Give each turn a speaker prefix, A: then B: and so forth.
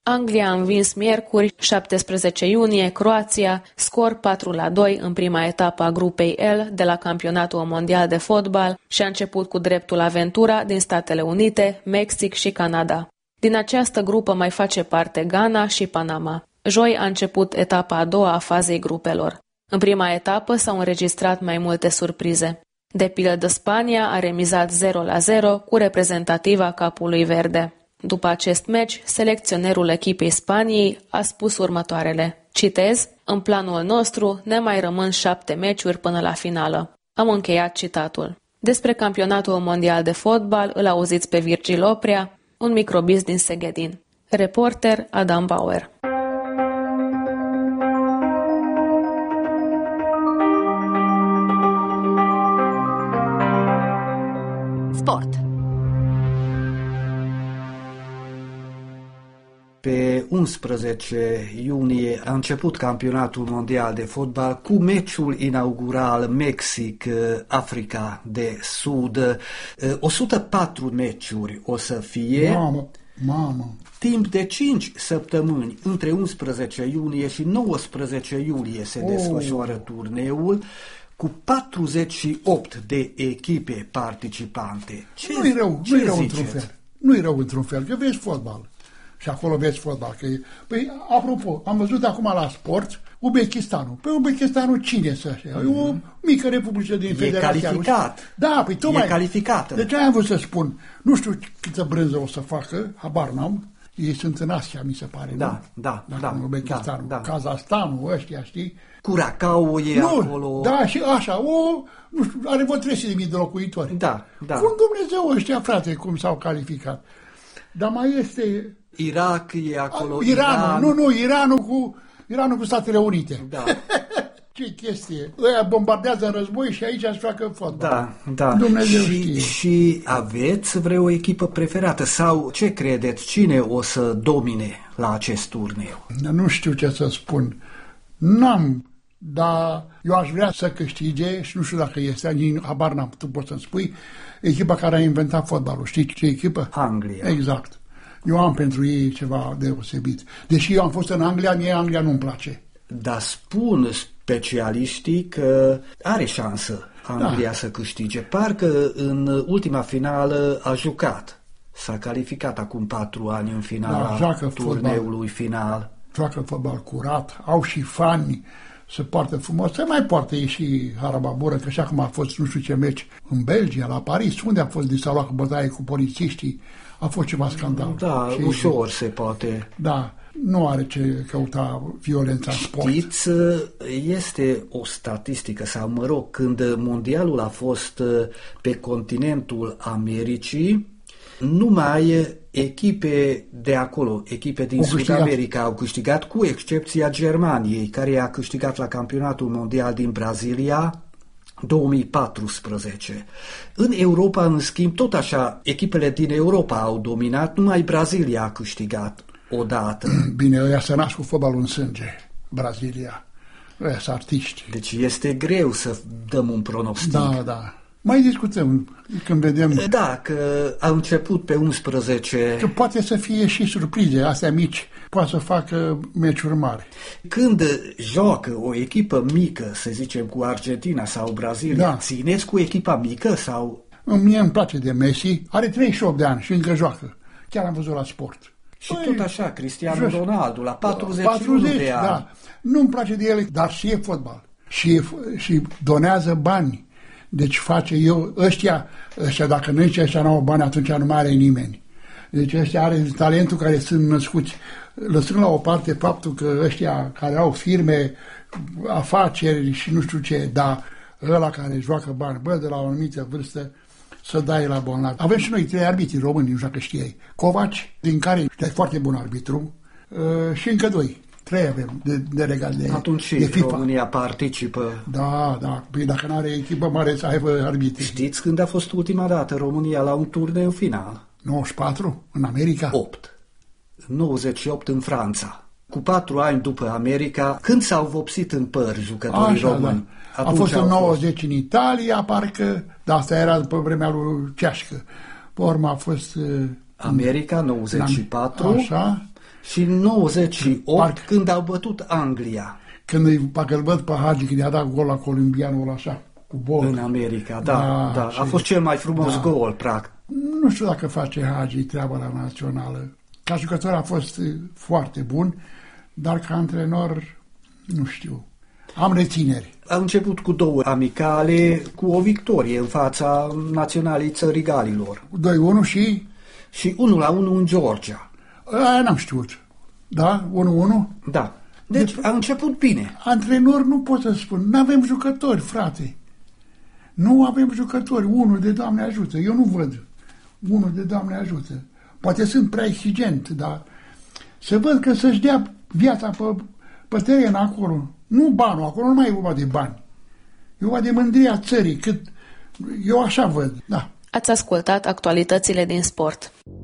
A: Anglia a învins miercuri, 17 iunie, Croația, scor 4-2 în prima etapă a grupei L de la Campionatul Mondial de Fotbal și a început cu dreptul aventura din Statele Unite, Mexic și Canada. Din această grupă mai face parte Ghana și Panama. Joi a început etapa a doua a fazei grupelor. În prima etapă s-au înregistrat mai multe surprize. De pildă, Spania a remizat 0-0 cu reprezentativa Capului Verde. După acest meci, selecționerul echipei Spaniei a spus următoarele. Citez, în planul nostru ne mai rămân 7 meciuri până la finală. Am încheiat citatul. Despre campionatul mondial de fotbal îl auziți pe Virgil Oprea, un microbist din Seghedin. Reporter Adam Bauer.
B: Sport.
C: Pe 11 iunie a început campionatul mondial de fotbal cu meciul inaugural Mexic-Africa de Sud. 104 meciuri o să fie.
D: Mamă.
C: Timp de 5 săptămâni, între 11 iunie și 19 iulie se desfășoară turneul, cu 48 de echipe participante.
D: Nu-i rău într-un fel. Nu-i rău într-un fel, că vezi fotbal. Și acolo vezi fotbal. Păi, apropo, am văzut acum la sport Uzbekistanul. Pe Uzbekistanul cine să așa? E o mică republică din Federația Rusă.
C: E calificat.
D: Da, păi tocmai.
C: E calificată.
D: Deci am vrut să spun. Nu știu câtă brânză o să facă, habar n-am. Ei sunt în Asia, mi se pare.
C: Da.
D: În Uzbekistanul. Da. Kazahstanul, ăștia, știi?
C: Curacao e acolo.
D: Da, și așa, nu știu, are vreo 300.000 de locuitori.
C: Da.
D: Cum Dumnezeu ăștia, frate, cum s-au calificat. Dar mai este...
C: Irak e acolo.
D: Iranul cu Statele Unite.
C: Da.
D: Ce chestie. Ăia bombardează în război și aici își facă fotbal.
C: Da.
D: Dumnezeu știe.
C: Și aveți vreo echipă preferată? Sau ce credeți? Cine o să domine la acest turneu?
D: Nu știu ce să spun. N-am. Dar eu aș vrea să câștige, și nu știu dacă este, habar n-am, tu poți să-mi spui, echipa care a inventat fotbalul. Știi ce echipă?
C: Anglia.
D: Exact. Eu am pentru ei ceva deosebit. Deși eu am fost în Anglia, mie Anglia nu-mi place.
C: Dar spun specialiștii că are șansă Anglia să câștige. Parcă în ultima finală a jucat. S-a calificat acum 4 ani în finala turneului final.
D: Joacă fotbal curat, au și fani, se poartă frumos, se mai poartă ei și harababură, că așa cum a fost nu știu ce meci în Belgia, la Paris, unde a fost de s-a luat cu bătaie cu polițiștii, a fost ceva scandal.
C: Da, și ușor se poate.
D: Da, nu are ce căuta violența în sport.
C: Știți, este o statistică, sau mă rog, când mondialul a fost pe continentul Americii, numai echipe de acolo, echipe din Sud-America au câștigat, cu excepția Germaniei, care a câștigat la campionatul mondial din Brazilia 2014. În Europa, în schimb, tot așa, echipele din Europa au dominat, numai Brazilia a câștigat odată.
D: Bine, ăia se nasc cu fotbalul în sânge, Brazilia. Ăia sunt artiști.
C: Deci este greu să dăm un pronostic.
D: Da. Mai discutăm când vedem...
C: Da, că a început pe 11...
D: Că poate să fie și surprize, astea mici, poate să facă meciuri mari.
C: Când joacă o echipă mică, să zicem cu Argentina sau Brazilia, țineți cu echipa mică sau...
D: Mie îmi place de Messi, are 38 de ani și încă joacă. Chiar am văzut la sport.
C: Și tot așa, Cristiano Ronaldo, la 41 de ani.
D: Da. Nu-mi place de el, dar și e fotbal. Și donează bani. Deci ăștia, dacă nu ăștia n-au bani, atunci nu mai are nimeni. Deci ăștia are talentul care sunt născuți. Lăsând la o parte faptul că ăștia care au firme, afaceri și nu știu ce, dar ăla care joacă bani, de la o anumită vârstă, să dai la bolnav. Avem și noi 3 arbitri români, nu știu dacă știai. Covaci, din care e foarte bun arbitru, și încă 2. 3 avem de legat de
C: atunci
D: de FIFA.
C: România participă.
D: Da. Păi dacă nu are echipă mare să aibă arbitri.
C: Știți când a fost ultima dată România la un turneu final?
D: 94 în America?
C: 98 în Franța. Cu 4 ani după America, când s-au vopsit în păr jucătorii români.
D: Da. A fost în 90 în Italia, parcă, dar asta era după vremea lui Ceașcă. Pe urmă a fost...
C: America, 94.
D: Așa.
C: Și în 98, când au bătut Anglia.
D: Când îl văd pe Hagi, când i-a dat gol la columbianul ăla așa, cu bol.
C: În America, da. A fost cel mai frumos gol, practic.
D: Nu știu dacă face Hagi treaba la națională. Ca jucător a fost foarte bun, dar ca antrenor, nu știu. Am rețineri.
C: A început cu 2 amicale, cu o victorie în fața naționalii țării Galilor.
D: 2-1 și?
C: Și 1-1 în Georgia.
D: Aia n-am știut. Da? 1-1?
C: Da. Deci a început bine.
D: Antrenor nu pot să spun. Nu avem jucători, frate. Nu avem jucători. Unul de Doamne ajută. Eu nu văd. Unul de Doamne ajută. Poate sunt prea exigent, dar să văd că să-și dea viața pe teren acolo. Nu banul, acolo nu mai e vorba de bani. E vorba de mândria țării, cât eu așa văd, da.
A: Ați ascultat actualitățile din sport.